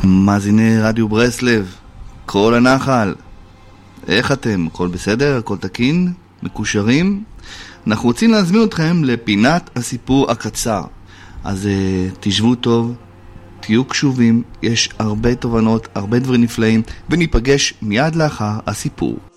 מאזיני רדיו ברסלב, כל הנחל, איך אתם? הכל בסדר? הכל תקין? מקושרים? אנחנו רוצים להזמין אתכם לפינת הסיפור הקצר. אז תשבו טוב, תהיו קשובים, יש הרבה תובנות, הרבה דברים נפלאים, וניפגש מיד לאחר הסיפור.